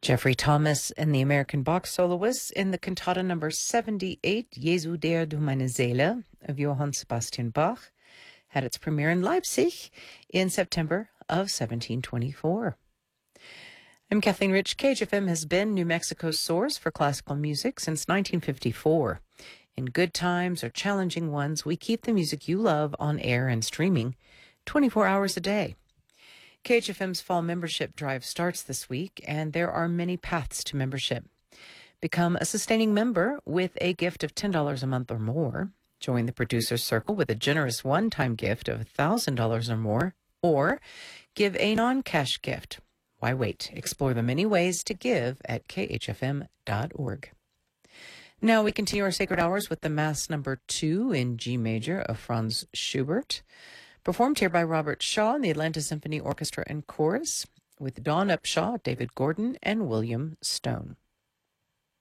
Jeffrey Thomas and the American Bach soloists in the cantata number 78, Jesu der du meine Seele, of Johann Sebastian Bach, had its premiere in Leipzig in September of 1724. I'm Kathleen Rich. KHFM has been New Mexico's source for classical music since 1954. In good times or challenging ones, we keep the music you love on air and streaming 24 hours a day. KHFM's fall membership drive starts this week, and there are many paths to membership. Become a sustaining member with a gift of $10 a month or more. Join the Producer's Circle with a generous one-time gift of $1,000 or more, or give a non-cash gift. Why wait? Explore the many ways to give at khfm.org. Now we continue our sacred hours with the Mass number 2 in G major of Franz Schubert, performed here by Robert Shaw and the Atlanta Symphony Orchestra and Chorus, with Dawn Upshaw, David Gordon, and William Stone.